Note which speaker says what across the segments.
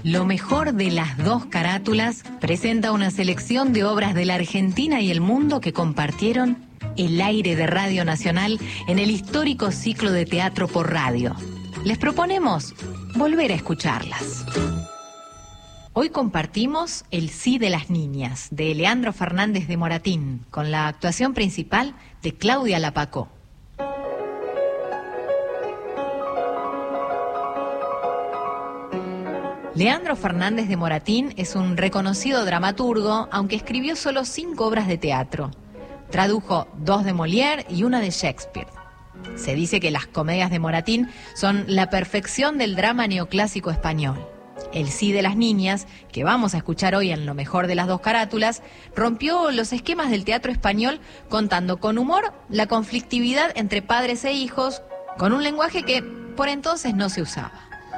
Speaker 1: Lo mejor de las dos carátulas presenta una selección de obras de la Argentina y el mundo que compartieron el aire de Radio Nacional en el histórico ciclo de teatro por radio. Les proponemos volver a escucharlas. Hoy compartimos El Sí de las Niñas, de Leandro Fernández de Moratín, con la actuación principal de Claudia Lapacó. Leandro Fernández de Moratín es un reconocido dramaturgo, aunque escribió solo 5 obras de teatro. Tradujo 2 de Molière y 1 de Shakespeare. Se dice que las comedias de Moratín son la perfección del drama neoclásico español. El Sí de las Niñas, que vamos a escuchar hoy en Lo mejor de las dos carátulas, rompió los esquemas del teatro español contando con humor la conflictividad entre padres e hijos, con un lenguaje que por entonces no se usaba.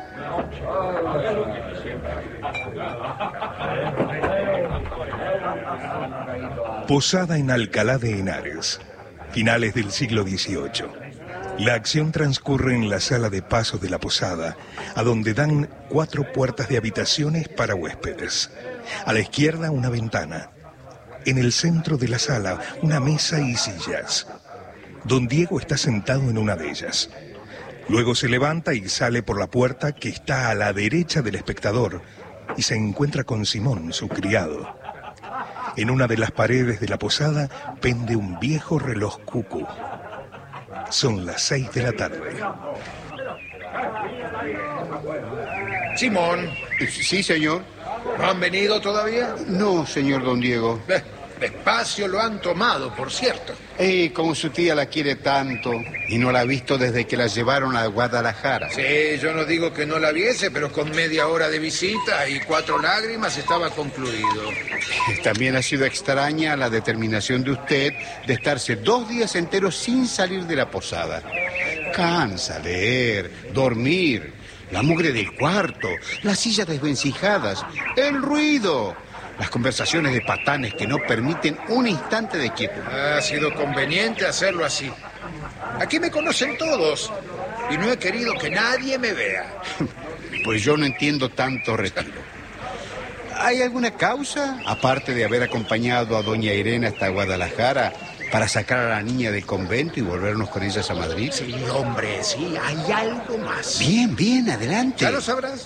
Speaker 2: Posada en Alcalá de Henares, finales del siglo XVIII. La acción transcurre en la sala de paso de la posada, a donde dan 4 puertas de habitaciones para huéspedes. A la izquierda una ventana. En el centro de la sala una mesa y sillas. Don Diego está sentado en una de ellas. Luego se levanta y sale por la puerta que está a la derecha del espectador y se encuentra con Simón, su criado. En una de las paredes de la posada pende un viejo reloj cucú. Son las 6 de la tarde.
Speaker 3: Simón.
Speaker 4: Sí, señor.
Speaker 3: ¿No han venido todavía?
Speaker 4: No, señor don Diego.
Speaker 3: Despacio lo han tomado, por cierto.
Speaker 4: Como su tía la quiere tanto y no la ha visto desde que la llevaron a Guadalajara.
Speaker 3: Sí, yo no digo que no la viese, pero con media hora de visita y 4 lágrimas estaba concluido.
Speaker 4: También ha sido extraña la determinación de usted de estarse 2 días enteros sin salir de la posada. Cansa leer, dormir, la mugre del cuarto, las sillas desvencijadas, el ruido, las conversaciones de patanes que no permiten un instante de quietud.
Speaker 3: Ha sido conveniente hacerlo así. Aquí me conocen todos y no he querido que nadie me vea.
Speaker 4: Pues yo no entiendo tanto retiro. ¿Hay alguna causa, aparte de haber acompañado a doña Irene hasta Guadalajara, para sacar a la niña del convento y volvernos con ellas a Madrid?
Speaker 3: Sí, hombre, sí, hay algo más.
Speaker 4: Bien, adelante.
Speaker 3: ¿Ya lo sabrás?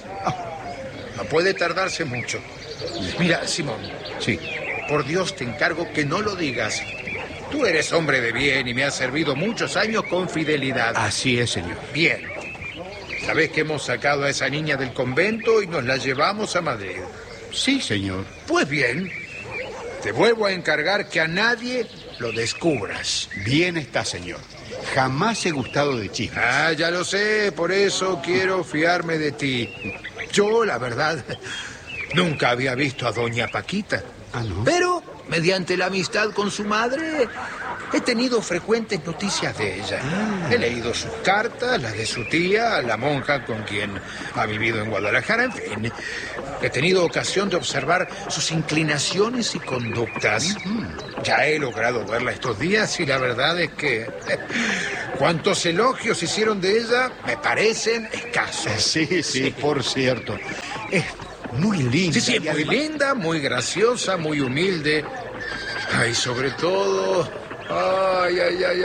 Speaker 3: No puede tardarse mucho. Mira, Simón.
Speaker 4: Sí.
Speaker 3: Por Dios te encargo que no lo digas. Tú eres hombre de bien y me has servido muchos años con fidelidad.
Speaker 4: Así es, señor.
Speaker 3: Bien. Sabes que hemos sacado a esa niña del convento y nos la llevamos a Madrid.
Speaker 4: Sí, señor.
Speaker 3: Pues bien, te vuelvo a encargar que a nadie lo descubras.
Speaker 4: Bien está, señor. Jamás he gustado de chismes.
Speaker 3: Ya lo sé, por eso quiero fiarme de ti. Yo, la verdad, nunca había visto a doña Paquita.
Speaker 4: ¿No?
Speaker 3: Pero, mediante la amistad con su madre, he tenido frecuentes noticias de ella. He leído sus cartas, las de su tía, la monja con quien ha vivido en Guadalajara, en fin. He tenido ocasión de observar sus inclinaciones y conductas. Ya he logrado verla estos días y la verdad es que cuantos elogios hicieron de ella me parecen escasos.
Speaker 4: Sí, por cierto. Es muy linda.
Speaker 3: Sí, muy linda, muy graciosa, muy humilde. Ay, sobre todo... Ay,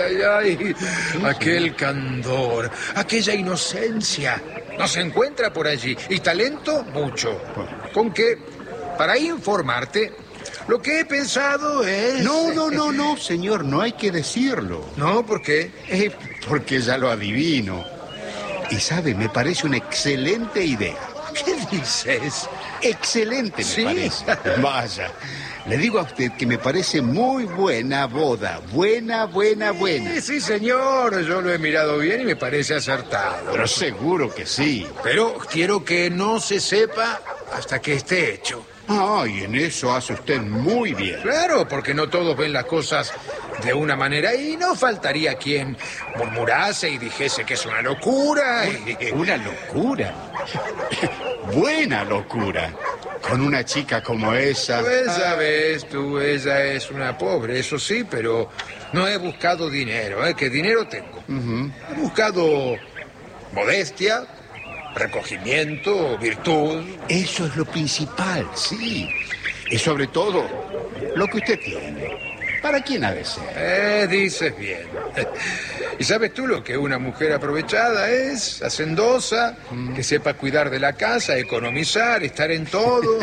Speaker 3: aquel candor, aquella inocencia. No se encuentra por allí. Y talento, mucho. Con que, para informarte, lo que he pensado es...
Speaker 4: No, señor, no hay que decirlo.
Speaker 3: ¿No? ¿Por qué?
Speaker 4: Porque ya lo adivino. Y sabe, me parece una excelente idea.
Speaker 3: ¿Qué dices?
Speaker 4: Excelente, me parece. Vaya, le digo a usted que me parece muy buena boda. Buena.
Speaker 3: Sí, señor, yo lo he mirado bien y me parece acertado.
Speaker 4: Pero seguro que sí.
Speaker 3: Pero quiero que no se sepa hasta que esté hecho.
Speaker 4: Y en eso hace usted muy bien.
Speaker 3: Claro, porque no todos ven las cosas de una manera y no faltaría quien murmurase y dijese que es una locura.
Speaker 4: ¿Una locura? Buena locura. Con una chica como esa.
Speaker 3: Pues sabes tú, ella es una pobre, eso sí, pero no he buscado dinero, que dinero tengo. He buscado modestia, recogimiento, virtud.
Speaker 4: Eso es lo principal, sí. Y sobre todo, lo que usted tiene. ¿Para quién ha de ser?
Speaker 3: Dices bien. ¿Y sabes tú lo que una mujer aprovechada es? Hacendosa, que sepa cuidar de la casa, economizar, estar en todo.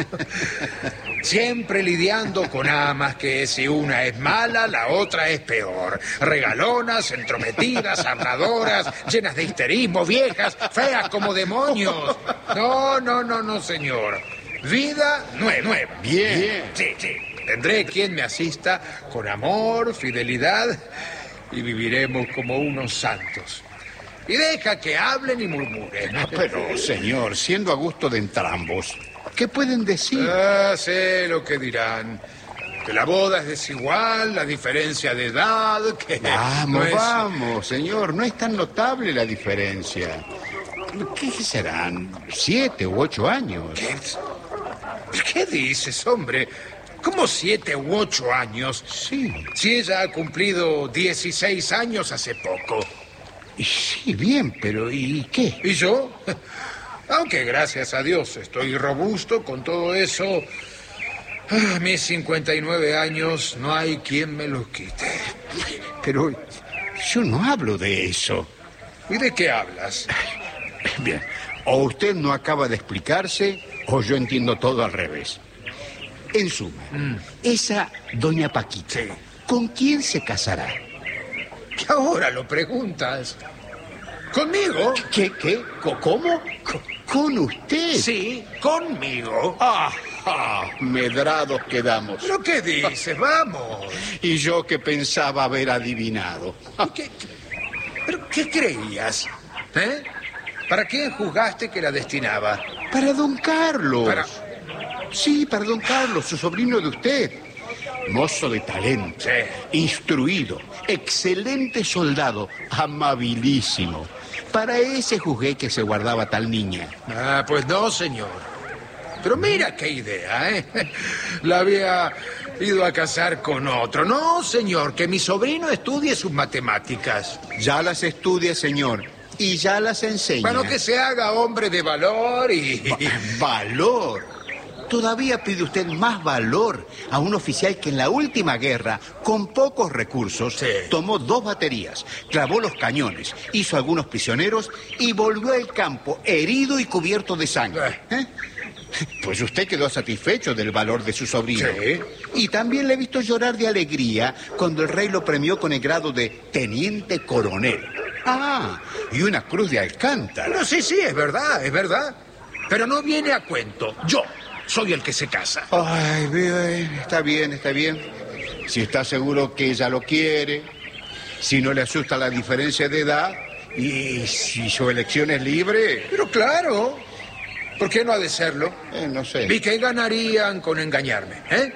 Speaker 3: Siempre lidiando con amas que si una es mala, la otra es peor. Regalonas, entrometidas, habladoras, llenas de histerismo, viejas, feas como demonios. No, señor. Vida nueva.
Speaker 4: Bien.
Speaker 3: Sí. Tendré quien me asista con amor, fidelidad, y viviremos como unos santos. Y deja que hablen y murmuren.
Speaker 4: Pero, señor, siendo a gusto de entrambos, ¿qué pueden decir?
Speaker 3: Sé lo que dirán. Que la boda es desigual, la diferencia de edad, que...
Speaker 4: Vamos, señor, no es tan notable la diferencia. ¿Qué serán? 7 u 8 años.
Speaker 3: ¿Qué dices, hombre? ¿Cómo 7 u 8 años?
Speaker 4: Sí.
Speaker 3: Si ella ha cumplido 16 años hace poco.
Speaker 4: Sí, bien, pero ¿y qué?
Speaker 3: ¿Y yo? Aunque gracias a Dios estoy robusto con todo eso, mis 59 años no hay quien me los quite.
Speaker 4: Pero yo no hablo de eso.
Speaker 3: ¿Y de qué hablas?
Speaker 4: Bien, o usted no acaba de explicarse o yo entiendo todo al revés. En suma, esa doña Paquita, ¿con quién se casará?
Speaker 3: ¿Qué ahora lo preguntas? ¿Conmigo?
Speaker 4: ¿Qué? ¿Cómo? ¿Con usted?
Speaker 3: Sí, conmigo.
Speaker 4: Medrados quedamos.
Speaker 3: ¿Pero qué dices? Vamos.
Speaker 4: Y yo que pensaba haber adivinado.
Speaker 3: ¿Pero qué creías? ¿Para quién juzgaste que la destinaba?
Speaker 4: Para don Carlos. Sí, para don Carlos, su sobrino de usted. Mozo de talento, instruido, excelente soldado, amabilísimo. Para ese juzgué que se guardaba tal niña.
Speaker 3: Pues no, señor. Pero mira qué idea, ¿eh? La había ido a casar con otro. No, señor, que mi sobrino estudie sus matemáticas.
Speaker 4: Ya las estudia, señor, y ya las enseña.
Speaker 3: Bueno, que se haga hombre de valor y...
Speaker 4: ¿Valor? Todavía pide usted más valor a un oficial que en la última guerra, con pocos recursos, tomó 2 baterías, clavó los cañones, hizo algunos prisioneros y volvió al campo herido y cubierto de sangre. Pues usted quedó satisfecho del valor de su sobrino.
Speaker 3: Sí.
Speaker 4: Y también le he visto llorar de alegría cuando el rey lo premió con el grado de teniente coronel. Y una cruz de Alcántara.
Speaker 3: No, sí, es verdad. Pero no viene a cuento. Yo soy el que se casa.
Speaker 4: Ay, bien, está bien. Si está seguro que ella lo quiere, si no le asusta la diferencia de edad y si su elección es libre.
Speaker 3: Pero claro, ¿por qué no ha de serlo?
Speaker 4: No sé.
Speaker 3: ¿Y qué ganarían con engañarme,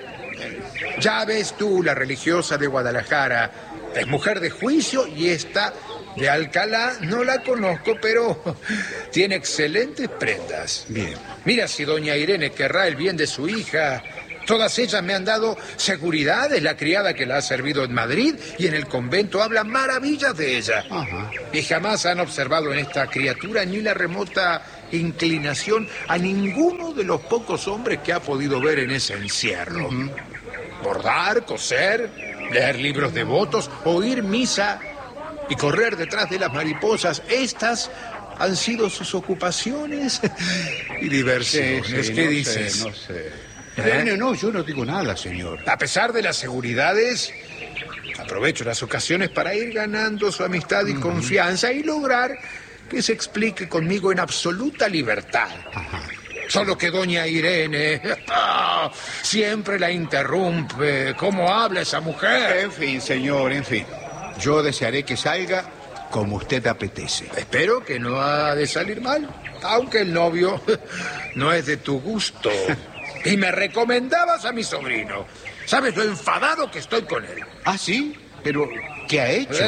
Speaker 3: Ya ves tú, la religiosa de Guadalajara es mujer de juicio y esta de Alcalá no la conozco, pero tiene excelentes prendas.
Speaker 4: Bien.
Speaker 3: Mira si doña Irene querrá el bien de su hija. Todas ellas me han dado seguridad, es la criada que la ha servido en Madrid y en el convento habla maravillas de ella. Y jamás han observado en esta criatura ni la remota inclinación a ninguno de los pocos hombres que ha podido ver en ese encierro. Bordar, coser, leer libros devotos, oír misa y correr detrás de las mariposas. Estas han sido sus ocupaciones y diversiones. ¿Qué dices?
Speaker 4: No sé. No, yo no digo nada, señor.
Speaker 3: A pesar de las seguridades, aprovecho las ocasiones para ir ganando su amistad y confianza y lograr que se explique conmigo en absoluta libertad. Solo que doña Irene siempre la interrumpe. ¿Cómo habla esa mujer?
Speaker 4: En fin, señor, en fin. Yo desearé que salga como usted apetece.
Speaker 3: Espero que no ha de salir mal, aunque el novio no es de tu gusto. Y me recomendabas a mi sobrino. ¿Sabes lo enfadado que estoy con él?
Speaker 4: ¿Ah, sí? Pero, ¿qué ha hecho?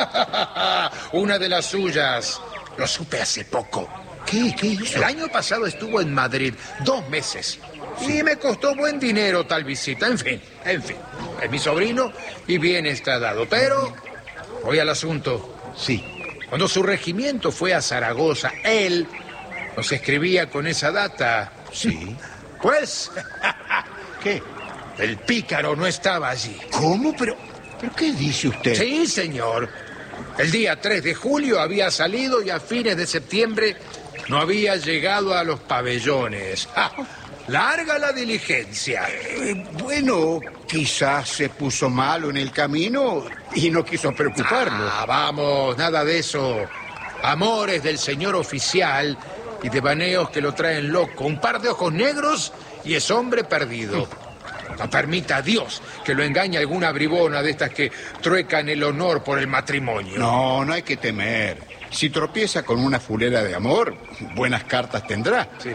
Speaker 3: Una de las suyas. Lo supe hace poco.
Speaker 4: ¿Qué hizo?
Speaker 3: El año pasado estuvo en Madrid 2 meses. Sí. Y me costó buen dinero tal visita. En fin. Es mi sobrino y bien está dado. Pero voy al asunto.
Speaker 4: Sí.
Speaker 3: Cuando su regimiento fue a Zaragoza, él nos escribía con esa data.
Speaker 4: Sí.
Speaker 3: Pues,
Speaker 4: ¿Qué?
Speaker 3: el pícaro no estaba allí.
Speaker 4: ¿Cómo? ¿Pero qué dice usted?
Speaker 3: Sí, señor. El día 3 de julio había salido y a fines de septiembre no había llegado a los pabellones. ¡Ah! Larga la diligencia.
Speaker 4: Bueno, quizás se puso malo en el camino y no quiso preocuparlo.
Speaker 3: Ah, vamos, nada de eso. Amores del señor oficial y devaneos que lo traen loco. Un par de ojos negros y es hombre perdido. No permita a Dios que lo engañe alguna bribona de estas que truecan el honor por el matrimonio.
Speaker 4: No hay que temer. Si tropieza con una fulera de amor, buenas cartas tendrá.
Speaker 3: Sí.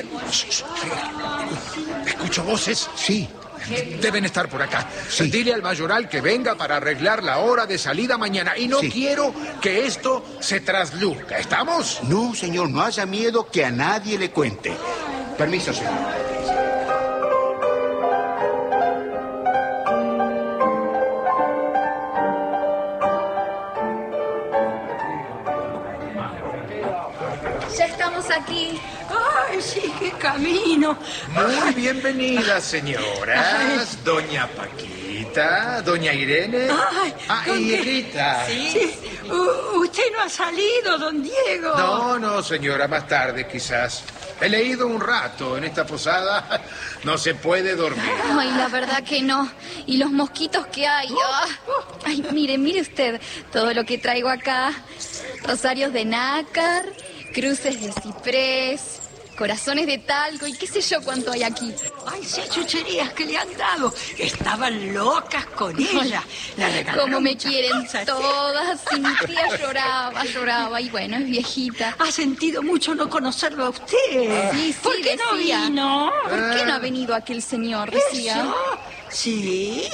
Speaker 3: ¿Escucho voces?
Speaker 4: Sí.
Speaker 3: Deben estar por acá.
Speaker 4: Sí.
Speaker 3: Dile al mayoral que venga para arreglar la hora de salida mañana. Y no
Speaker 4: Sí.
Speaker 3: quiero que esto se trasluzca. ¿Estamos?
Speaker 4: No, señor, no haya miedo que a nadie le cuente. Permiso, señor.
Speaker 5: Ya estamos aquí.
Speaker 6: Ay, sí, qué camino.
Speaker 3: Muy bienvenidas, señoras. Doña Paquita, doña Irene.
Speaker 6: Ay,
Speaker 3: y Rita.
Speaker 6: Sí. Usted no ha salido, don Diego.
Speaker 3: No, señora, más tarde quizás. He leído un rato en esta posada. No se puede dormir.
Speaker 5: Ay, la verdad que no. Y los mosquitos que hay. Ay, mire usted todo lo que traigo acá. Rosarios de nácar, cruces de ciprés, corazones de talco y qué sé yo cuánto hay aquí.
Speaker 6: Ay, sí, chucherías que le han dado. Estaban locas con ella. La regalaron
Speaker 5: Como me
Speaker 6: muchas
Speaker 5: quieren
Speaker 6: cosas.
Speaker 5: todas. Y mi tía lloraba. Y bueno, es viejita.
Speaker 6: Ha sentido mucho no conocerlo a usted.
Speaker 5: Sí,
Speaker 6: ¿Por qué no
Speaker 5: decía.
Speaker 6: vino?
Speaker 5: ¿Por qué no ha venido aquel señor? Decía.
Speaker 6: ¿Eso? Sí.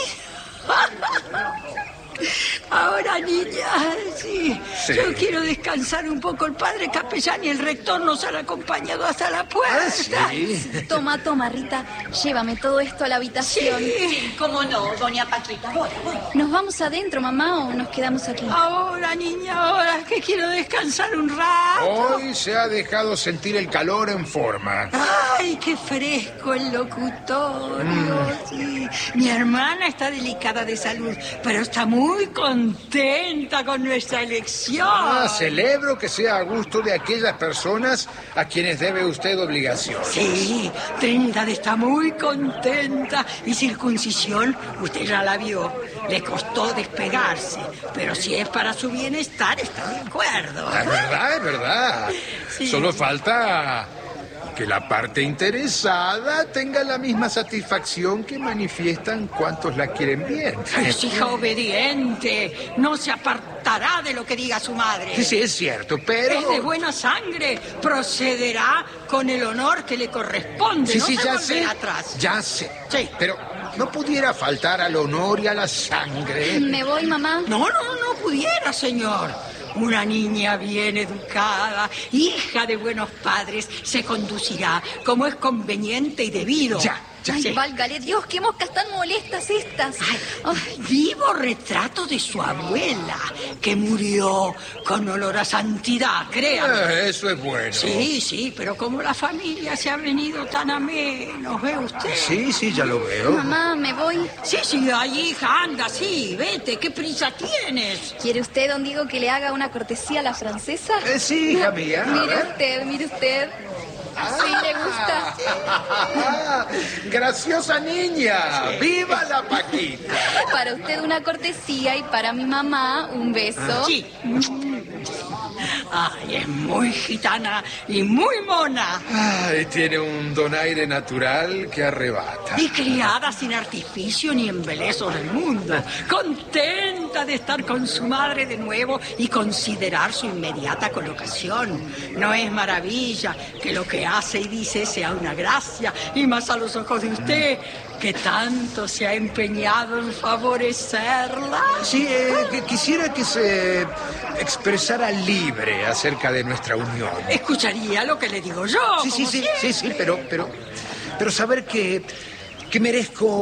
Speaker 6: Ahora, niña, sí.
Speaker 3: Sí.
Speaker 6: Yo quiero descansar un poco. El padre capellán y el rector nos han acompañado hasta la puerta.
Speaker 3: Sí.
Speaker 5: Toma, Rita, llévame todo esto a la habitación.
Speaker 6: Sí.
Speaker 7: ¿Cómo no, doña Paquita? Voy.
Speaker 5: ¿Nos vamos adentro, mamá, o nos quedamos aquí?
Speaker 6: Ahora, niña, ahora que quiero descansar un rato.
Speaker 3: Hoy se ha dejado sentir el calor en forma.
Speaker 6: Ay, qué fresco el locutorio. Sí. Mi hermana está delicada de salud, pero está muy contenta con nuestra elección.
Speaker 3: Celebro que sea a gusto de aquellas personas a quienes debe usted obligación.
Speaker 6: Sí, Trinidad está muy contenta. Y circuncisión, usted ya la vio. Le costó despegarse, pero si es para su bienestar, está de acuerdo.
Speaker 3: Es verdad.
Speaker 6: Sí.
Speaker 3: Solo falta que la parte interesada tenga la misma satisfacción que manifiestan cuantos la quieren bien.
Speaker 6: Es hija obediente. No se apartará de lo que diga su madre.
Speaker 3: Sí, es cierto, pero...
Speaker 6: Es de buena sangre. Procederá con el honor que le corresponde. No se
Speaker 3: ya
Speaker 6: volverá
Speaker 3: sé.
Speaker 6: atrás.
Speaker 3: Ya sé.
Speaker 6: Sí.
Speaker 3: Pero no pudiera faltar al honor y a la sangre.
Speaker 5: ¿Me voy, mamá?
Speaker 6: No pudiera, señor. Una niña bien educada, hija de buenos padres, se conducirá como es conveniente y debido.
Speaker 3: Ya.
Speaker 5: Ay,
Speaker 6: Sí.
Speaker 5: válgale Dios, qué moscas tan molestas estas.
Speaker 6: Ay, vivo retrato de su abuela, que murió con olor a santidad, créame.
Speaker 3: Eso es bueno.
Speaker 6: Sí, pero como la familia se ha venido tan a menos, ¿ve usted?
Speaker 3: Sí, ya lo veo.
Speaker 5: Mamá, me voy.
Speaker 6: Sí, ay, hija, anda, sí, vete, ¿qué prisa tienes?
Speaker 5: ¿Quiere usted, don Diego, que le haga una cortesía a la francesa?
Speaker 3: Sí, hija mía. A ver.
Speaker 5: Mire usted. Sí, le gusta.
Speaker 3: Graciosa niña. ¡Viva la Paquita!
Speaker 5: Para usted una cortesía y para mi mamá un beso.
Speaker 6: Sí. Ay, es muy gitana y muy mona.
Speaker 3: Ay, tiene un donaire natural que arrebata.
Speaker 6: Y criada sin artificio ni embelezos del mundo. Contenta de estar con su madre de nuevo y considerar su inmediata colocación. No es maravilla que lo que hace y dice sea una gracia, y más a los ojos de usted, que tanto se ha empeñado en favorecerla.
Speaker 3: Sí, que quisiera que se expresara libre acerca de nuestra unión.
Speaker 6: Escucharía lo que le digo yo.
Speaker 3: Sí,
Speaker 6: como siempre.
Speaker 3: pero saber que merezco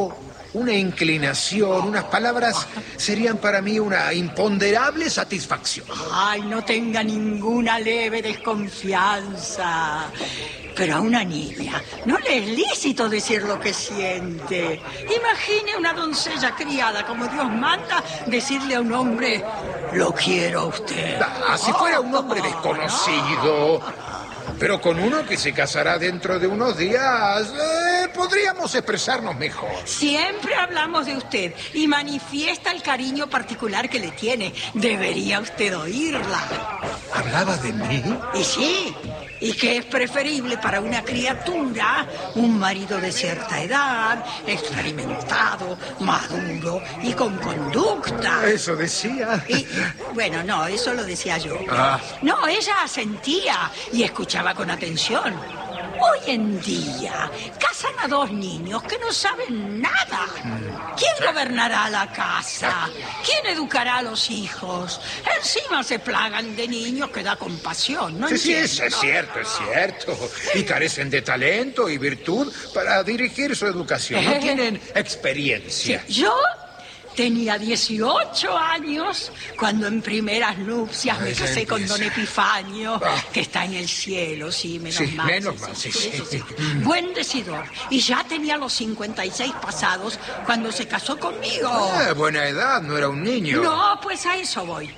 Speaker 3: una inclinación, unas palabras serían para mí una imponderable satisfacción.
Speaker 6: Ay, no tenga ninguna leve desconfianza. Pero a una niña no le es lícito decir lo que siente. Imagine una doncella criada como Dios manda decirle a un hombre, lo quiero a usted.
Speaker 3: Si fuera un hombre desconocido, pero con uno que se casará dentro de unos días, podríamos expresarnos mejor.
Speaker 6: Siempre hablamos de usted y manifiesta el cariño particular que le tiene. Debería usted oírla.
Speaker 3: ¿Hablaba de mí?
Speaker 6: Y sí, y que es preferible para una criatura un marido de cierta edad, experimentado, maduro y con conducta.
Speaker 3: Eso decía.
Speaker 6: Y, bueno, no, eso lo decía yo.
Speaker 3: Ah.
Speaker 6: No, ella asentía y escuchaba con atención. Hoy en día casan a 2 niños que no saben nada. ¿Quién gobernará la casa? ¿Quién educará a los hijos? Encima se plagan de niños que da compasión, ¿no?
Speaker 3: Sí, eso es cierto, es cierto. Y carecen de talento y virtud para dirigir su educación. No tienen experiencia.
Speaker 6: Sí, yo tenía 18 años cuando en primeras nupcias me casé con don Epifanio, que está en el cielo, sí, menos mal.
Speaker 3: Menos mal, sí.
Speaker 6: Buen decidor. Y ya tenía los 56 pasados cuando se casó conmigo.
Speaker 3: Buena edad, no era un niño.
Speaker 6: No, pues a eso voy.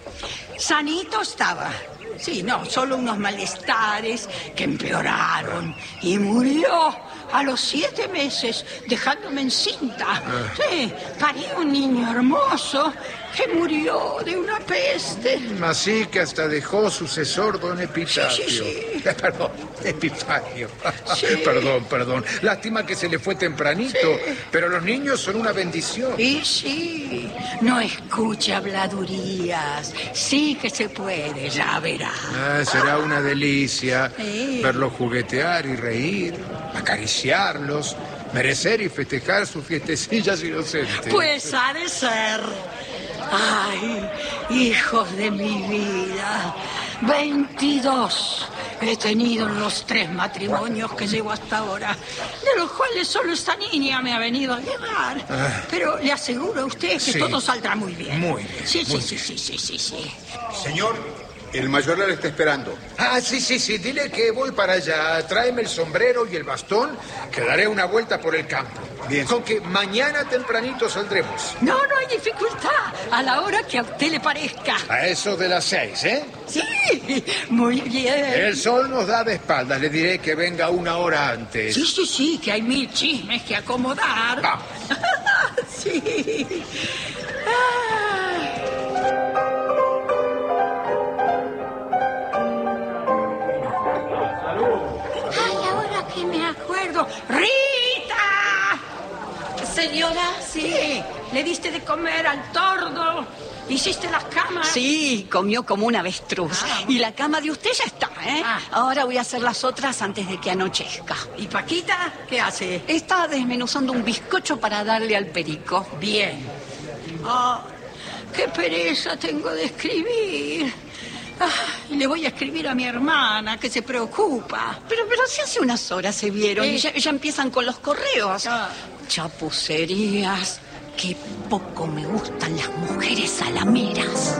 Speaker 6: Sanito estaba. Sí, no, solo unos malestares que empeoraron. Y murió a los 7 meses, dejándome encinta. Sí, parí un niño hermoso que murió de una peste.
Speaker 3: Así que hasta dejó sucesor don Epitafio.
Speaker 6: Sí.
Speaker 3: Perdón, Epifanio.
Speaker 6: Sí.
Speaker 3: Perdón. Lástima que se le fue tempranito, pero los niños son una bendición.
Speaker 6: Y sí, no escuche habladurías. Sí que se puede, ya verá.
Speaker 3: Será una delicia
Speaker 6: Sí.
Speaker 3: verlos juguetear y reír, acariciarlos, merecer y festejar sus fiestecillas inocentes.
Speaker 6: Pues ha de ser. Ay, hijos de mi vida, 22 he tenido en los 3 matrimonios que llevo hasta ahora, de los cuales solo esta niña me ha venido a llevar. Pero le aseguro a usted que
Speaker 3: Sí.
Speaker 6: todo saldrá muy bien.
Speaker 3: Muy bien,
Speaker 6: Sí.
Speaker 4: Señor, el mayor le está esperando.
Speaker 3: Sí, dile que voy para allá. Tráeme el sombrero y el bastón, que daré una vuelta por el campo.
Speaker 4: Bien.
Speaker 3: Con que mañana tempranito saldremos.
Speaker 6: No hay dificultad, a la hora que a usted le parezca.
Speaker 3: A eso de las 6, ¿eh?
Speaker 6: Sí, muy bien.
Speaker 3: El sol nos da de espaldas. Le diré que venga una hora antes.
Speaker 6: Sí, que hay 1000 chismes que acomodar.
Speaker 3: Vamos.
Speaker 6: Sí. Ay. Ay, ahora que me acuerdo. ¡Rita!
Speaker 7: Señora,
Speaker 6: Sí, le diste de comer al tordo. ¿Hiciste las camas?
Speaker 7: sí, comió como un avestruz. Y la cama de usted ya está, ¿eh?
Speaker 6: Ah.
Speaker 7: Ahora voy a hacer las otras antes de que anochezca.
Speaker 6: ¿Y Paquita qué hace?
Speaker 7: Está desmenuzando un bizcocho para darle al perico.
Speaker 6: Bien. Ah, qué pereza tengo de escribir. Le voy a escribir a mi hermana, que se preocupa.
Speaker 7: Pero si hace unas horas se vieron y ya empiezan con los correos.
Speaker 6: Ah.
Speaker 7: Chapucerías. Qué poco me gustan las mujeres salameras.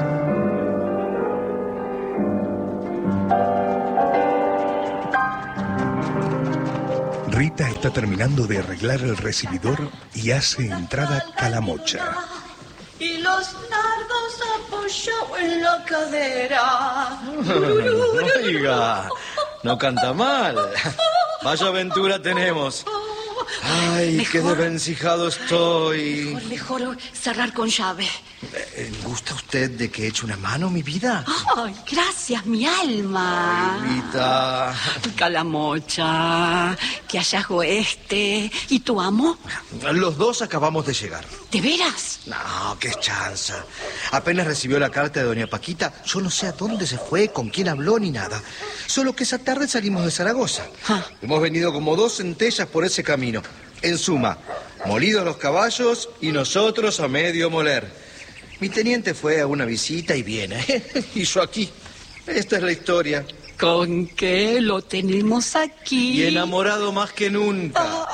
Speaker 2: Rita está terminando de arreglar el recibidor y hace entrada Calamocha.
Speaker 7: Y los nardos apoyados en la cadera.
Speaker 8: Oiga, no canta mal. Vaya aventura tenemos. Ay, qué desvencijado estoy.
Speaker 7: Mejor cerrar con llave.
Speaker 8: ¿Gusta usted de que eche una mano, mi vida?
Speaker 7: Ay, gracias, mi alma.
Speaker 8: Rita.
Speaker 7: Calamocha, qué hallazgo este. ¿Y tu amo?
Speaker 8: Los dos acabamos de llegar.
Speaker 7: ¿De veras?
Speaker 8: No, qué chanza. Apenas recibió la carta de doña Paquita, yo no sé a dónde se fue, con quién habló ni nada. Solo que esa tarde salimos de Zaragoza. Hemos venido como 2 centellas por ese camino. En suma, molidos los caballos y nosotros a medio moler. Mi teniente fue a una visita y viene. Y yo aquí. Esta es la historia.
Speaker 7: ¿Con qué lo tenemos aquí?
Speaker 8: Y enamorado más que nunca.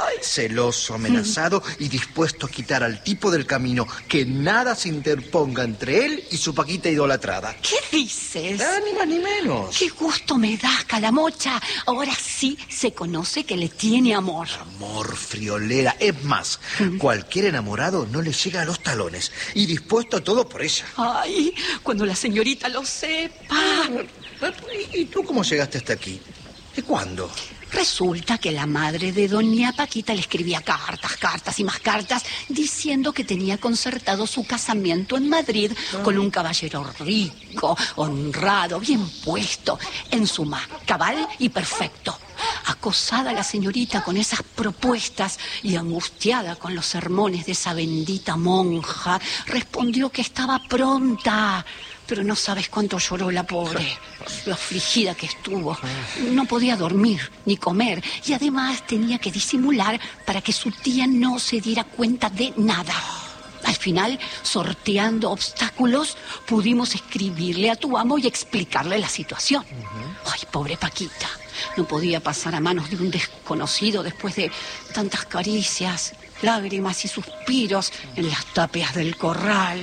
Speaker 8: celoso, amenazado y dispuesto a quitar al tipo del camino, que nada se interponga entre él y su Paquita idolatrada.
Speaker 7: ¿Qué dices?
Speaker 8: Ni más ni menos.
Speaker 7: Qué gusto me das, Calamocha. Ahora sí se conoce que le tiene amor.
Speaker 8: Amor, friolera. Es más, cualquier enamorado no le llega a los talones y dispuesto a todo por ella.
Speaker 7: Ay, cuando la señorita lo sepa.
Speaker 8: ¿Y tú cómo llegaste hasta aquí? ¿Y cuándo?
Speaker 7: Resulta que la madre de doña Paquita le escribía cartas y más cartas, diciendo que tenía concertado su casamiento en Madrid con un caballero rico, honrado, bien puesto, en suma, cabal y perfecto. Acosada la señorita con esas propuestas y angustiada con los sermones de esa bendita monja, respondió que estaba pronta. Pero no sabes cuánto lloró la pobre, lo afligida que estuvo. No podía dormir ni comer y además tenía que disimular para que su tía no se diera cuenta de nada. Al final, sorteando obstáculos, pudimos escribirle a tu amo y explicarle la situación. Ay, pobre Paquita, no podía pasar a manos de un desconocido después de tantas caricias, lágrimas y suspiros en las tapias del corral.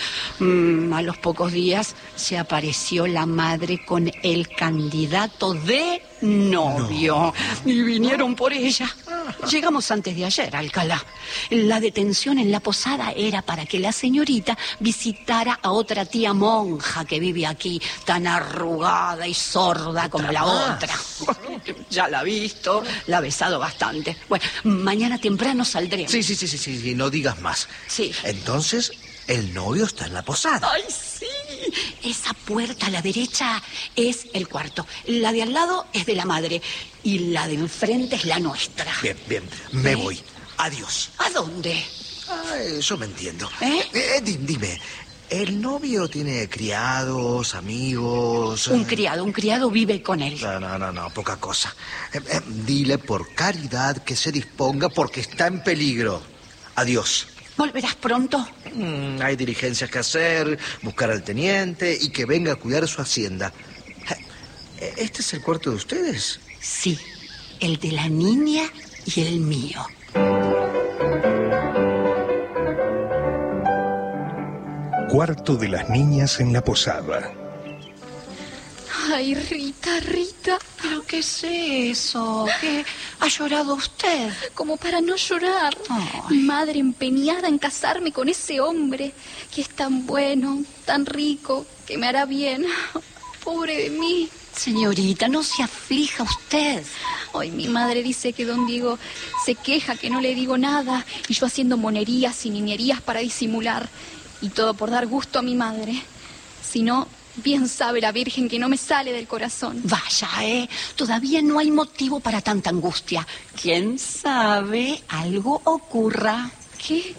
Speaker 7: A los pocos días se apareció la madre con el candidato de novio. Y vinieron por ella. Llegamos antes de ayer a Alcalá. La detención en la posada era para que la señorita visitara a otra tía monja que vive aquí, tan arrugada y sorda como la otra. Ya la ha visto, la ha besado bastante. Bueno, mañana temprano saldremos.
Speaker 8: Sí, no digas más.
Speaker 7: Sí.
Speaker 8: Entonces, el novio está en la posada.
Speaker 7: ¡Ay, sí! Esa puerta a la derecha es el cuarto. La de al lado es de la madre. Y la de enfrente es la nuestra.
Speaker 8: Bien. Me voy. Adiós.
Speaker 7: ¿A dónde?
Speaker 8: Yo me entiendo. Dime, ¿el novio tiene criados, amigos?
Speaker 7: Un criado vive con él.
Speaker 8: No, poca cosa. Dile por caridad que se disponga porque está en peligro. Adiós.
Speaker 7: ¿Volverás pronto?
Speaker 8: Hay diligencias que hacer, buscar al teniente y que venga a cuidar su hacienda. ¿Este es el cuarto de ustedes?
Speaker 7: Sí, el de la niña y el mío.
Speaker 2: Cuarto de las niñas en la posada.
Speaker 5: Ay, Rita.
Speaker 7: ¿Pero qué es eso? ¿Qué ha llorado usted?
Speaker 5: Como para no llorar.
Speaker 7: Ay.
Speaker 5: Mi madre empeñada en casarme con ese hombre que es tan bueno, tan rico, que me hará bien. Pobre de mí.
Speaker 7: Señorita, no se aflija usted.
Speaker 5: Hoy mi madre dice que don Diego se queja que no le digo nada y yo haciendo monerías y niñerías para disimular. Y todo por dar gusto a mi madre. Si no, bien sabe la Virgen que no me sale del corazón.
Speaker 7: Vaya, todavía no hay motivo para tanta angustia. ¿Quién sabe? Algo ocurra.
Speaker 5: ¿Qué?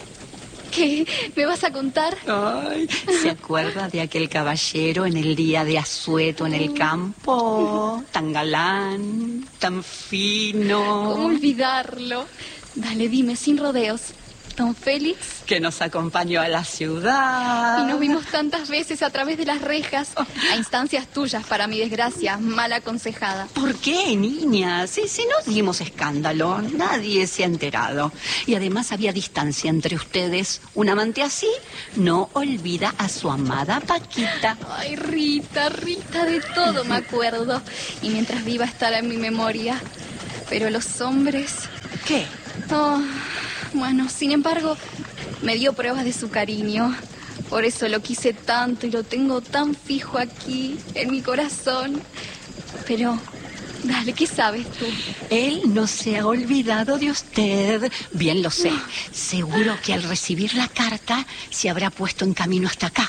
Speaker 5: ¿Me vas a contar?
Speaker 7: Ay, ¿se acuerda de aquel caballero en el día de asueto en el campo? Tan galán, tan fino.
Speaker 5: ¿Cómo olvidarlo? Dale, dime, sin rodeos. ¿Don Félix?
Speaker 7: Que nos acompañó a la ciudad.
Speaker 5: Y nos vimos tantas veces a través de las rejas, a instancias tuyas, para mi desgracia, mal aconsejada.
Speaker 7: ¿Por qué, niña? Si no dimos escándalo, nadie se ha enterado. Y además había distancia entre ustedes. Un amante así no olvida a su amada Paquita.
Speaker 5: Ay, Rita, de todo me acuerdo. Y mientras viva estará en mi memoria. Pero los hombres...
Speaker 7: ¿Qué?
Speaker 5: Oh... Bueno, sin embargo, me dio pruebas de su cariño. Por eso lo quise tanto y lo tengo tan fijo aquí, en mi corazón. Pero, dale, ¿qué sabes tú?
Speaker 7: Él no se ha olvidado de usted. Bien lo sé. Seguro que al recibir la carta se habrá puesto en camino hasta acá.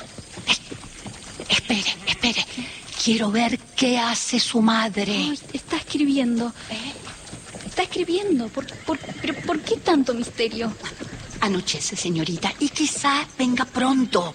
Speaker 7: Espere. Quiero ver qué hace su madre.
Speaker 5: Ay, está escribiendo. Está escribiendo. ¿Pero por qué tanto misterio?
Speaker 7: Anochece, señorita, y quizá venga pronto.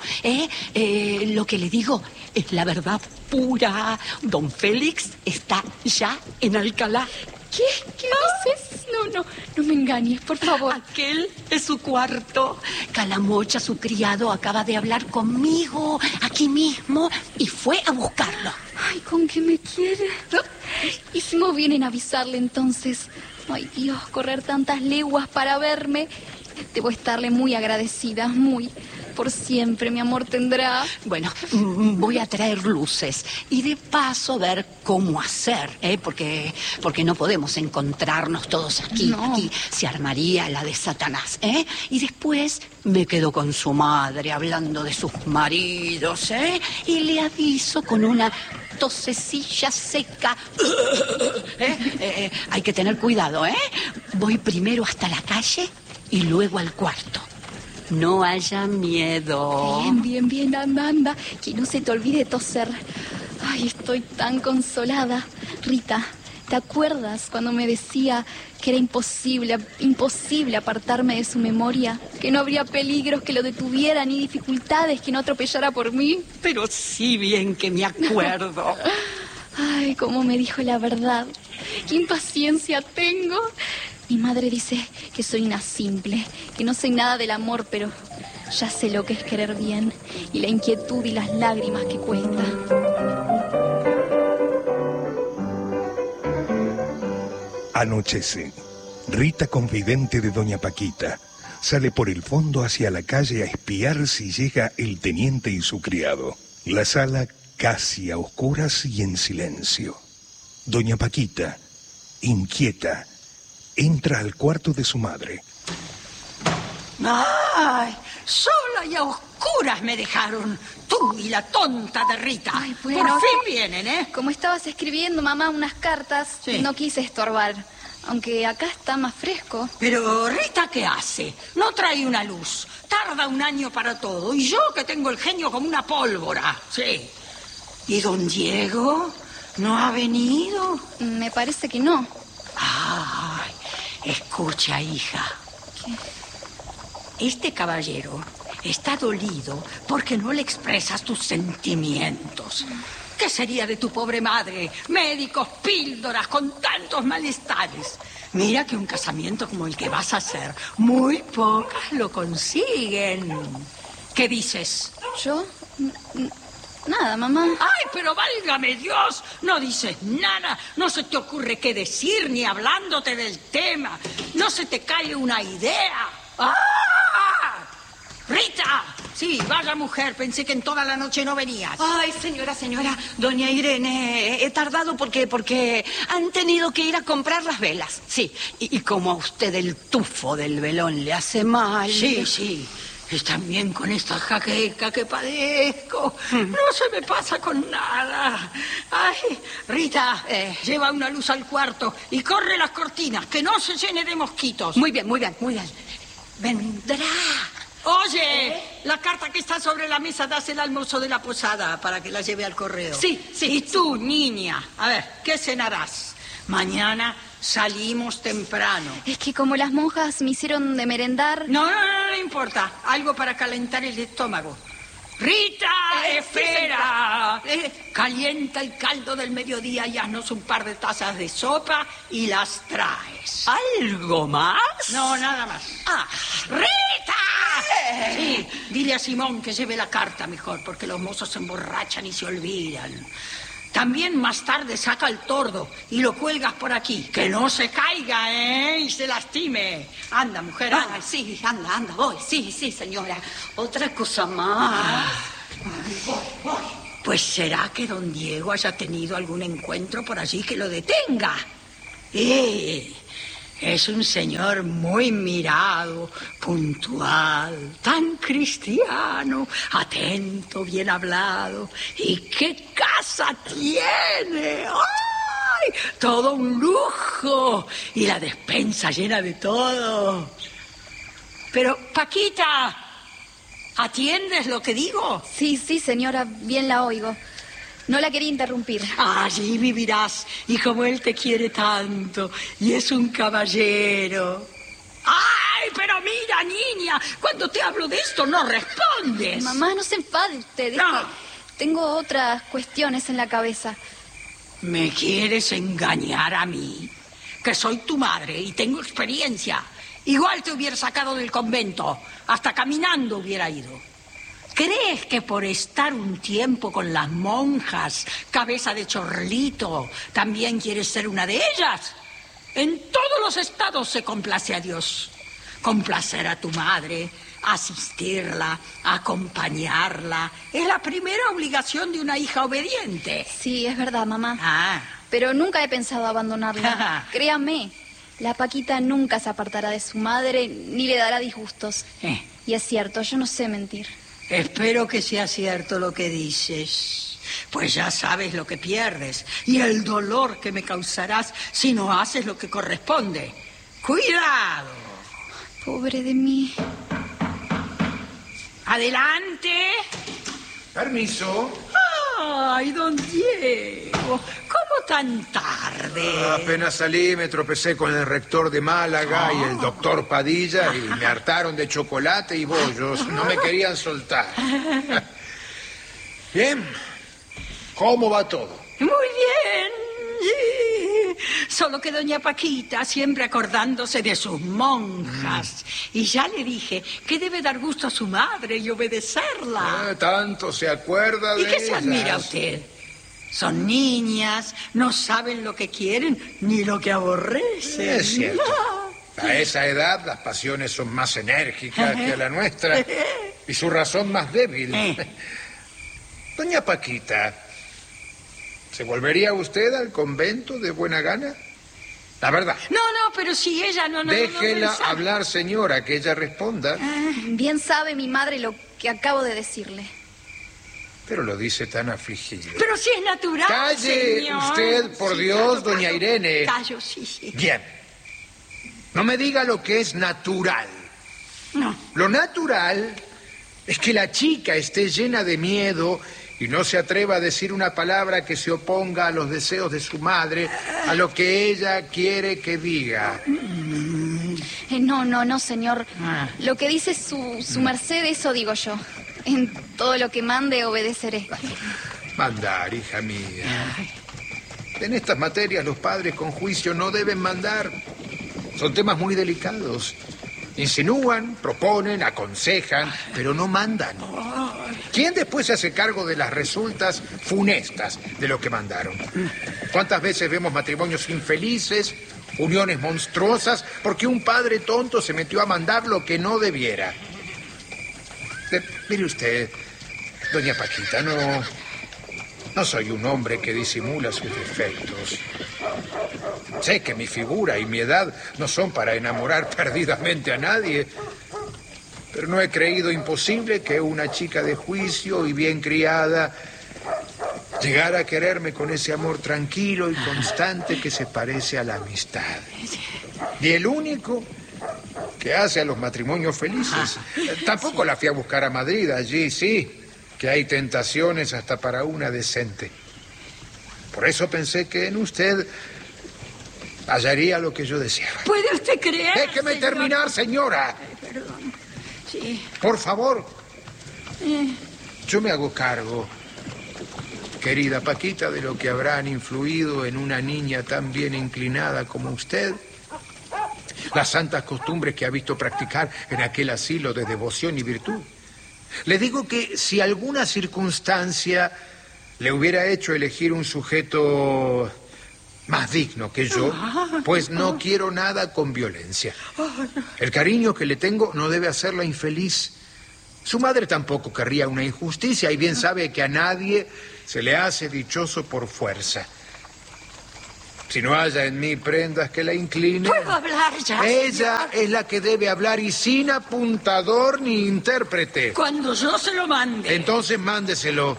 Speaker 7: Lo que le digo es la verdad pura. Don Félix está ya en Alcalá.
Speaker 5: ¿Qué dices? No me engañes, por favor.
Speaker 7: Aquel es su cuarto. Calamocha, su criado, acaba de hablar conmigo aquí mismo y fue a buscarlo.
Speaker 5: Ay, ¿con qué me quiere? Hicimos bien en avisarle entonces. Ay, Dios, correr tantas leguas para verme. Debo estarle muy agradecida, muy. Por siempre, mi amor tendrá.
Speaker 7: Bueno, voy a traer luces y de paso ver cómo hacer, porque no podemos encontrarnos todos aquí.
Speaker 5: No.
Speaker 7: Aquí se armaría la de Satanás, Y después me quedo con su madre hablando de sus maridos, y le aviso con una tosecilla seca. Hay que tener cuidado, Voy primero hasta la calle y luego al cuarto. No haya miedo.
Speaker 5: Bien, anda. Que no se te olvide toser. Ay, estoy tan consolada. Rita, ¿te acuerdas cuando me decía que era imposible apartarme de su memoria? Que no habría peligros que lo detuvieran ni dificultades que no atropellara por mí.
Speaker 7: Pero sí, bien que me acuerdo.
Speaker 5: Ay, cómo me dijo la verdad. Qué impaciencia tengo. Mi madre dice que soy una simple, que no sé nada del amor, pero ya sé lo que es querer bien y la inquietud y las lágrimas que cuesta.
Speaker 2: Anochece. Rita, confidente de doña Paquita, sale por el fondo hacia la calle a espiar si llega el teniente y su criado. La sala casi a oscuras y en silencio. Doña Paquita, inquieta, entra al cuarto de su madre.
Speaker 6: ¡Ay! Sola y a oscuras me dejaron. Tú y la tonta de Rita.
Speaker 5: Ay, bueno,
Speaker 6: por fin vienen,
Speaker 5: Como estabas escribiendo, mamá, unas cartas,
Speaker 6: sí.
Speaker 5: No quise estorbar. Aunque acá está más fresco.
Speaker 6: Pero Rita, ¿qué hace? No trae una luz. Tarda un año para todo. Y yo que tengo el genio como una pólvora. Sí. ¿Y don Diego? ¿No ha venido?
Speaker 5: Me parece que no.
Speaker 6: Ay, escucha, hija.
Speaker 5: ¿Qué?
Speaker 6: Este caballero está dolido porque no le expresas tus sentimientos. ¿Qué sería de tu pobre madre? Médicos, píldoras, con tantos malestares. Mira que un casamiento como el que vas a hacer, muy pocas lo consiguen. ¿Qué dices?
Speaker 5: ¿Yo? Nada, mamá.
Speaker 6: ¡Ay, pero válgame Dios! No dices nada, no se te ocurre qué decir ni hablándote del tema. No se te cae una idea. ¡Ah! ¡Rita! Sí, vaya mujer, pensé que en toda la noche no venías.
Speaker 7: Ay, señora, doña Irene, he tardado porque han tenido que ir a comprar las velas. Sí, y como a usted el tufo del velón le hace mal.
Speaker 6: Sí. Es también con esta jaqueca que padezco. No se me pasa con nada. Ay, Rita, lleva una luz al cuarto y corre las cortinas, que no se llene de mosquitos.
Speaker 7: Muy bien. Vendrá.
Speaker 6: Oye, la carta que está sobre la mesa, dásela al mozo de la posada para que la lleve al correo.
Speaker 7: Sí.
Speaker 6: Y tú, niña, a ver, ¿qué cenarás? Mañana salimos temprano.
Speaker 5: Es que como las monjas me hicieron de merendar...
Speaker 6: No importa. Algo para calentar el estómago. ¡Rita, espera! Calienta el caldo del mediodía y haznos un par de tazas de sopa y las traes.
Speaker 7: ¿Algo más?
Speaker 6: No, nada más. ¡Rita! Sí, dile a Simón que lleve la carta mejor, porque los mozos se emborrachan y se olvidan. También más tarde saca el tordo y lo cuelgas por aquí. Que no se caiga, y se lastime. Anda, mujer, anda.
Speaker 7: Sí, anda, voy. Sí, señora. Otra cosa más.
Speaker 6: Voy. Pues será que don Diego haya tenido algún encuentro por allí que lo detenga. Es un señor muy mirado, puntual, tan cristiano, atento, bien hablado. ¿Y qué casa tiene? ¡Ay! Todo un lujo. Y la despensa llena de todo. Pero, Paquita, ¿atiendes lo que digo?
Speaker 5: Sí, señora, bien la oigo. No la quería interrumpir.
Speaker 6: Allí vivirás, y como él te quiere tanto, y es un caballero. ¡Ay, pero mira, niña! Cuando te hablo de esto no respondes.
Speaker 5: Mamá, no se enfade usted.
Speaker 6: No.
Speaker 5: Tengo otras cuestiones en la cabeza.
Speaker 6: ¿Me quieres engañar a mí? Que soy tu madre y tengo experiencia. Igual te hubiera sacado del convento. Hasta caminando hubiera ido. ¿Crees que por estar un tiempo con las monjas, cabeza de chorlito, también quieres ser una de ellas? En todos los estados se complace a Dios. Complacer a tu madre, asistirla, acompañarla, es la primera obligación de una hija obediente.
Speaker 5: Sí, es verdad, mamá. Pero nunca he pensado abandonarla. Créame, la Paquita nunca se apartará de su madre ni le dará disgustos. Y es cierto, yo no sé mentir.
Speaker 6: Espero que sea cierto lo que dices, pues ya sabes lo que pierdes y el dolor que me causarás si no haces lo que corresponde. ¡Cuidado!
Speaker 5: Pobre de mí.
Speaker 6: ¡Adelante!
Speaker 3: Permiso.
Speaker 6: ¡Ay, don Diego! ¿Cómo tan tarde?
Speaker 3: Apenas salí, me tropecé con el rector de Málaga y el doctor Padilla y me hartaron de chocolate y bollos. No me querían soltar. Bien. ¿Cómo va todo?
Speaker 6: Muy bien. Solo que doña Paquita, siempre acordándose de sus monjas. Y ya le dije que debe dar gusto a su madre y obedecerla.
Speaker 3: Tanto se acuerda de
Speaker 6: ellas. ¿Y qué se admira
Speaker 3: ellas?
Speaker 6: usted? Son niñas, no saben lo que quieren ni lo que aborrecen.
Speaker 3: Es cierto. A esa edad las pasiones son más enérgicas que la nuestra y su razón más débil. Doña Paquita, ¿se volvería usted al convento de buena gana? La verdad.
Speaker 6: No, pero si ella no...
Speaker 3: Déjela hablar, señora, que ella responda.
Speaker 5: Bien sabe mi madre lo que acabo de decirle.
Speaker 3: Pero lo dice tan afligido.
Speaker 6: Pero si es natural,
Speaker 3: Calle
Speaker 6: señor.
Speaker 3: usted, por Dios,
Speaker 6: claro,
Speaker 3: doña Irene.
Speaker 6: Callo, sí.
Speaker 3: Bien. No me diga lo que es natural.
Speaker 6: No.
Speaker 3: Lo natural es que la chica esté llena de miedo y no se atreva a decir una palabra que se oponga a los deseos de su madre, a lo que ella quiere que diga.
Speaker 5: No, señor. Lo que dice su merced, eso digo yo. En todo lo que mande, obedeceré.
Speaker 3: Mandar, hija mía. En estas materias los padres con juicio no deben mandar. Son temas muy delicados. Insinúan, proponen, aconsejan, pero no mandan. ¿Quién después se hace cargo de las resultas funestas de lo que mandaron? ¿Cuántas veces vemos matrimonios infelices, uniones monstruosas, porque un padre tonto se metió a mandar lo que no debiera? Mire usted, doña Paquita, no soy un hombre que disimula sus defectos. Sé que mi figura y mi edad no son para enamorar perdidamente a nadie, pero no he creído imposible que una chica de juicio y bien criada llegara a quererme con ese amor tranquilo y constante que se parece a la amistad. Y el único que hace a los matrimonios felices. Tampoco la fui a buscar a Madrid, allí sí, que hay tentaciones hasta para una decente. Por eso pensé que en usted hallaría lo que yo deseaba.
Speaker 6: ¿Puede usted creer?
Speaker 3: Déjeme terminar, señora.
Speaker 6: Perdón. Sí.
Speaker 3: Por favor. Yo me hago cargo, querida Paquita, de lo que habrán influido en una niña tan bien inclinada como usted. Las santas costumbres que ha visto practicar en aquel asilo de devoción y virtud. Le digo que si alguna circunstancia le hubiera hecho elegir un sujeto más digno que yo, pues no quiero nada con violencia. El cariño que le tengo no debe hacerla infeliz. Su madre tampoco querría una injusticia y bien sabe que a nadie se le hace dichoso por fuerza. Si no haya en mí prendas que la inclinen...
Speaker 6: ¿Puedo hablar ya,
Speaker 3: Ella es la que debe hablar y sin apuntador ni intérprete.
Speaker 6: Cuando yo se lo mande.
Speaker 3: Entonces mándeselo.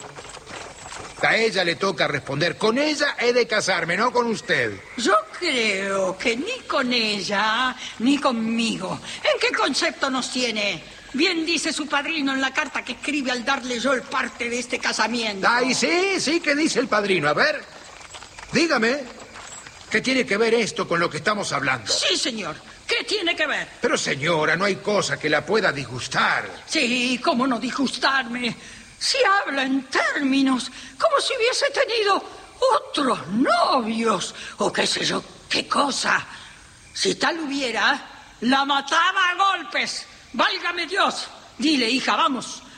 Speaker 3: A ella le toca responder. Con ella he de casarme, no con usted.
Speaker 6: Yo creo que ni con ella ni conmigo. ¿En qué concepto nos tiene? Bien dice su padrino en la carta que escribe al darle yo el parte de este casamiento.
Speaker 3: Ay, sí, ¿qué dice el padrino? A ver, dígame. ¿Qué tiene que ver esto con lo que estamos hablando?
Speaker 6: Sí, señor. ¿Qué tiene que ver?
Speaker 3: Pero, señora, no hay cosa que la pueda disgustar.
Speaker 6: Sí, ¿cómo no disgustarme? Si habla en términos como si hubiese tenido otros novios o qué sé yo, qué cosa. Si tal hubiera, la mataba a golpes. ¡Válgame Dios! Dile, hija, vamos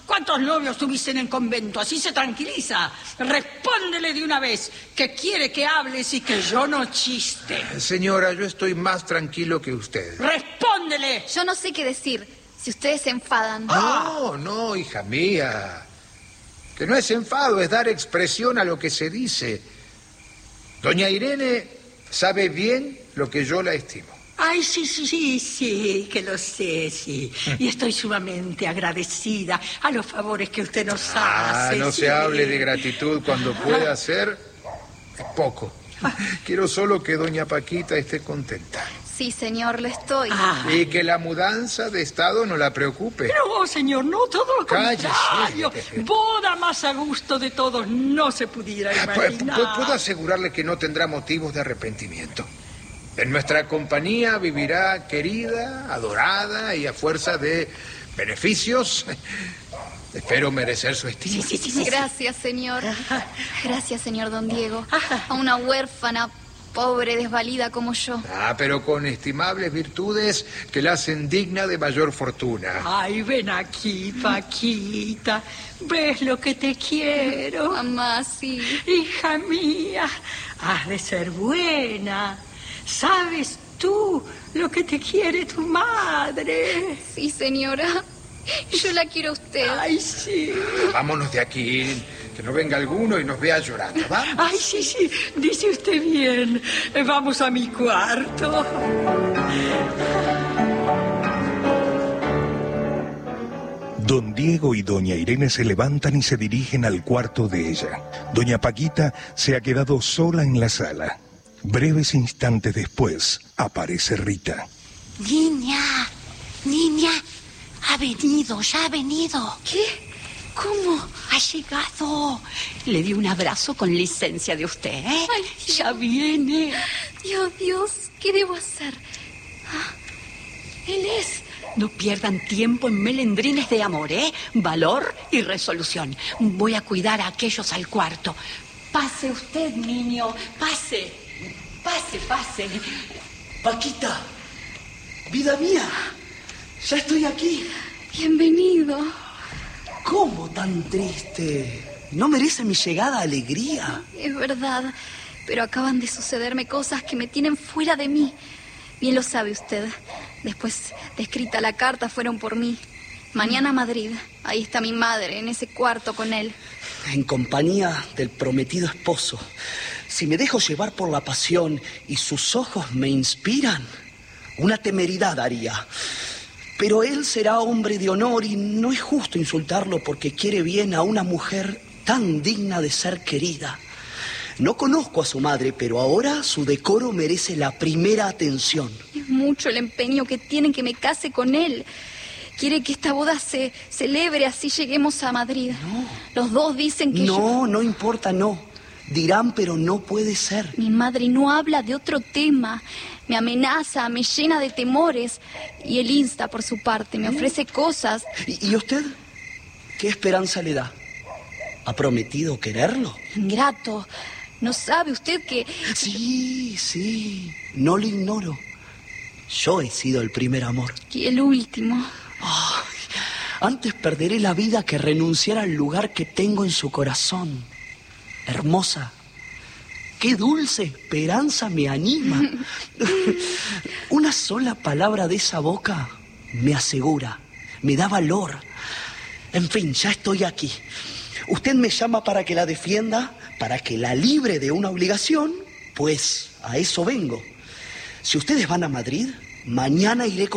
Speaker 6: ¿Cuántos novios tuviste en el convento? Así se tranquiliza. Respóndele de una vez que quiere que hables y que yo no chiste.
Speaker 3: Señora, yo estoy más tranquilo que usted.
Speaker 6: ¡Respóndele!
Speaker 5: Yo no sé qué decir si ustedes se enfadan.
Speaker 3: No, hija mía. Que no es enfado, es dar expresión a lo que se dice. Doña Irene sabe bien lo que yo la estimo.
Speaker 6: Ay, sí, que lo sé, sí. Y estoy sumamente agradecida a los favores que usted nos hace.
Speaker 3: No
Speaker 6: sí.
Speaker 3: se hable de gratitud cuando pueda hacer poco. Quiero solo que doña Paquita esté contenta.
Speaker 5: Sí, señor, lo estoy.
Speaker 3: Y que la mudanza de estado no la preocupe.
Speaker 6: No, señor, no, todo lo
Speaker 3: Cállese.
Speaker 6: contrario. Boda más a gusto de todos no se pudiera imaginar.
Speaker 3: Puedo asegurarle que no tendrá motivos de arrepentimiento. En nuestra compañía vivirá querida, adorada y a fuerza de beneficios. Espero merecer su estima.
Speaker 5: Sí. Gracias, señor. Gracias, señor don Diego. A una huérfana, pobre, desvalida como yo.
Speaker 3: Pero con estimables virtudes que la hacen digna de mayor fortuna.
Speaker 6: Ay, ven aquí, Paquita. ¿Ves lo que te quiero?
Speaker 5: Mamá, sí.
Speaker 6: Hija mía, has de ser buena. ¿Sabes tú lo que te quiere tu madre?
Speaker 5: Sí, señora. Yo la quiero a usted.
Speaker 6: Ay, sí.
Speaker 3: Vámonos de aquí, que no venga alguno y nos vea llorando. ¿Vamos?
Speaker 6: Ay, sí. Dice usted bien. Vamos a mi cuarto.
Speaker 2: Don Diego y doña Irene se levantan y se dirigen al cuarto de ella. Doña Paquita se ha quedado sola en la sala. Breves instantes después, aparece Rita.
Speaker 7: Niña, ya ha venido.
Speaker 5: ¿Qué? ¿Cómo?
Speaker 7: Ha llegado. Le di un abrazo con licencia de usted, ¿eh?
Speaker 5: Ay,
Speaker 7: ya viene.
Speaker 5: Dios, ¿qué debo hacer? Él es...
Speaker 7: No pierdan tiempo en melendrines de amor, ¿eh? Valor y resolución. Voy a cuidar a aquellos al cuarto. Pase usted, niño, pase. Pase.
Speaker 9: Paquita, vida mía, ya estoy aquí.
Speaker 5: Bienvenido.
Speaker 9: ¿Cómo tan triste? ¿No merece mi llegada alegría?
Speaker 5: Es verdad, pero acaban de sucederme cosas que me tienen fuera de mí. Bien lo sabe usted. Después de escrita la carta fueron por mí. Mañana a Madrid. Ahí está mi madre, en ese cuarto con él.
Speaker 9: En compañía del prometido esposo. Si me dejo llevar por la pasión y sus ojos me inspiran, una temeridad haría. Pero él será hombre de honor y no es justo insultarlo porque quiere bien a una mujer tan digna de ser querida. No conozco a su madre, pero ahora su decoro merece la primera atención.
Speaker 5: Es mucho el empeño que tienen que me case con él. Quiere que esta boda se celebre, así lleguemos a Madrid.
Speaker 9: No.
Speaker 5: Los dos dicen que
Speaker 9: No importa, no. Dirán, pero no puede ser.
Speaker 5: Mi madre no habla de otro tema. Me amenaza, me llena de temores. Y él insta por su parte, me ofrece cosas.
Speaker 9: ¿Y usted? ¿Qué esperanza le da? ¿Ha prometido quererlo?
Speaker 5: Ingrato. ¿No sabe usted que...?
Speaker 9: Sí, no lo ignoro. Yo he sido el primer amor.
Speaker 5: Y el último.
Speaker 9: Ay, antes perderé la vida que renunciar al lugar que tengo en su corazón. Hermosa, qué dulce esperanza me anima. Una sola palabra de esa boca me asegura, me da valor. En fin, ya estoy aquí. Usted me llama para que la defienda, para que la libre de una obligación, pues a eso vengo. Si ustedes van a Madrid, mañana iré con